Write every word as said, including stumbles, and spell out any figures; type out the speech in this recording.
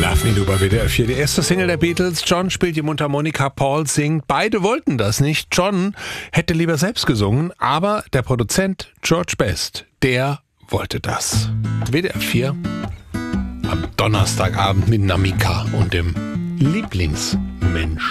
Love Me Do bei W D R vier. Die erste Single der Beatles. John spielt die Mundharmonika, Paul singt. Beide wollten das nicht. John hätte lieber selbst gesungen, aber der Produzent George Best, der wollte das. W D R vier am Donnerstagabend mit Namika und dem Lieblingsmensch.